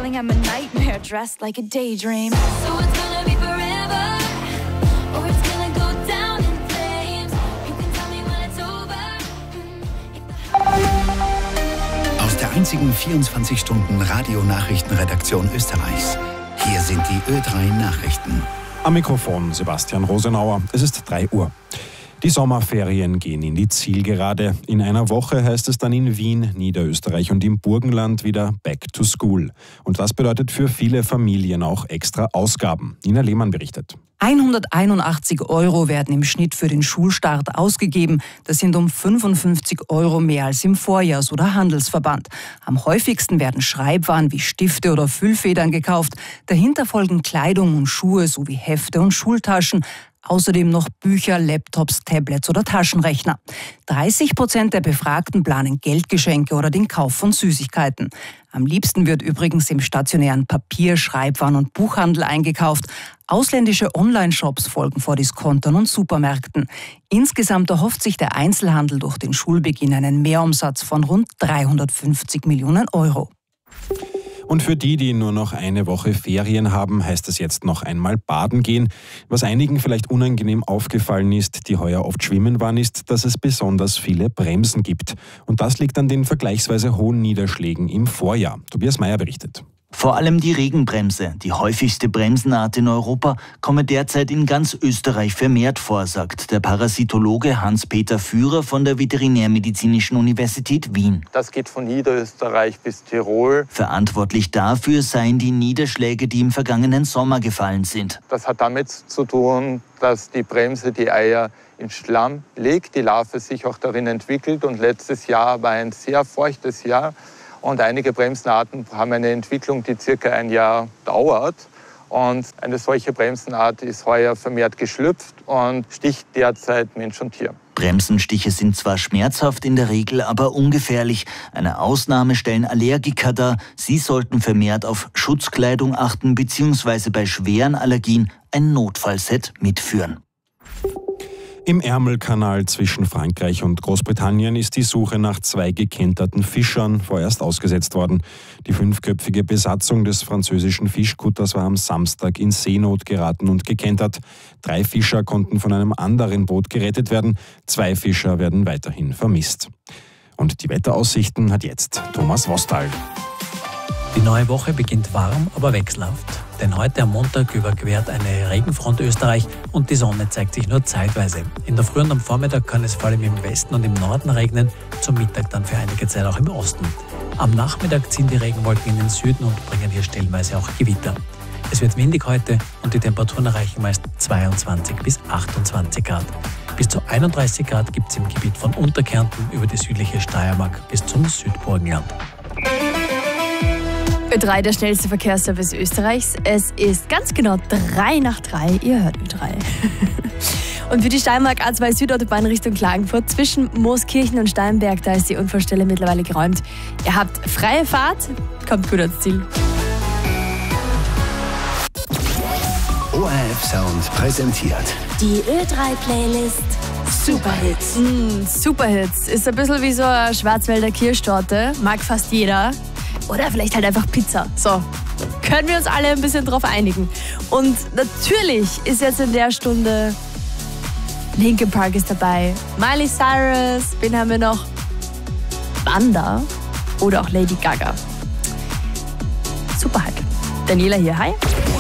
feeling I'm a nightmare dressed like a daydream. So it's gonna be forever, or it's gonna go down in flames. You can tell me when it's over. Aus der einzigen 24-Stunden-Radio-Nachrichtenredaktion Österreichs. Hier sind die Ö3-Nachrichten. Am Mikrofon Sebastian Rosenauer. Es ist 3 Uhr. Die Sommerferien gehen in die Zielgerade. In einer Woche heißt es dann in Wien, Niederösterreich und im Burgenland wieder Back to School. Und das bedeutet für viele Familien auch extra Ausgaben. Nina Lehmann berichtet. 181 € werden im Schnitt für den Schulstart ausgegeben. Das sind um 55 € mehr als im Vorjahr, so der Handelsverband. Am häufigsten werden Schreibwaren wie Stifte oder Füllfedern gekauft. Dahinter folgen Kleidung und Schuhe sowie Hefte und Schultaschen. Außerdem noch Bücher, Laptops, Tablets oder Taschenrechner. 30% der Befragten planen Geldgeschenke oder den Kauf von Süßigkeiten. Am liebsten wird übrigens im stationären Papier-, Schreibwaren- und Buchhandel eingekauft. Ausländische Online-Shops folgen vor Diskontern und Supermärkten. Insgesamt erhofft sich der Einzelhandel durch den Schulbeginn einen Mehrumsatz von rund 350 Millionen €. Und für die nur noch eine Woche Ferien haben, heißt es jetzt noch einmal baden gehen. Was einigen vielleicht unangenehm aufgefallen ist, die heuer oft schwimmen waren, ist, dass es besonders viele Bremsen gibt. Und das liegt an den vergleichsweise hohen Niederschlägen im Vorjahr. Tobias Meyer berichtet. Vor allem die Regenbremse, die häufigste Bremsenart in Europa, komme derzeit in ganz Österreich vermehrt vor, sagt der Parasitologe Hans-Peter Führer von der Veterinärmedizinischen Universität Wien. Das geht von Niederösterreich bis Tirol. Verantwortlich dafür seien die Niederschläge, die im vergangenen Sommer gefallen sind. Das hat damit zu tun, dass die Bremse die Eier im Schlamm legt, die Larve sich auch darin entwickelt. Und letztes Jahr war ein sehr feuchtes Jahr. Und einige Bremsenarten haben eine Entwicklung, die circa ein Jahr dauert. Und eine solche Bremsenart ist heuer vermehrt geschlüpft und sticht derzeit Mensch und Tier. Bremsenstiche sind zwar schmerzhaft in der Regel, aber ungefährlich. Eine Ausnahme stellen Allergiker dar. Sie sollten vermehrt auf Schutzkleidung achten bzw. bei schweren Allergien ein Notfallset mitführen. Im Ärmelkanal zwischen Frankreich und Großbritannien ist die Suche nach 2 gekenterten Fischern vorerst ausgesetzt worden. Die 5-köpfige Besatzung des französischen Fischkutters war am Samstag in Seenot geraten und gekentert. 3 Fischer konnten von einem anderen Boot gerettet werden. 2 Fischer werden weiterhin vermisst. Und die Wetteraussichten hat jetzt Thomas Wostal. Die neue Woche beginnt warm, aber wechselhaft. Denn heute am Montag überquert eine Regenfront Österreich und die Sonne zeigt sich nur zeitweise. In der Früh und am Vormittag kann es vor allem im Westen und im Norden regnen, zum Mittag dann für einige Zeit auch im Osten. Am Nachmittag ziehen die Regenwolken in den Süden und bringen hier stellenweise auch Gewitter. Es wird windig heute und die Temperaturen erreichen meist 22 bis 28 Grad. Bis zu 31 Grad gibt es im Gebiet von Unterkärnten über die südliche Steiermark bis zum Südburgenland. Ö3, der schnellste Verkehrsservice Österreichs. Es ist ganz genau 3 nach 3. Ihr hört Ö3. Und für die Steiermark A2 Südautobahn Richtung Klagenfurt zwischen Mooskirchen und Steinberg, da ist die Unfallstelle mittlerweile geräumt. Ihr habt freie Fahrt, kommt gut ans Ziel. ORF Sound präsentiert Die Ö3-Playlist Superhits. Superhits ist ein bisschen wie so eine Schwarzwälder Kirschtorte, mag fast jeder. Oder vielleicht halt einfach Pizza. So, können wir uns alle ein bisschen drauf einigen. Und natürlich ist jetzt in der Stunde Linkin Park ist dabei, Miley Cyrus, wen haben wir noch? Wanda oder auch Lady Gaga. Super halt. Daniela hier, hi.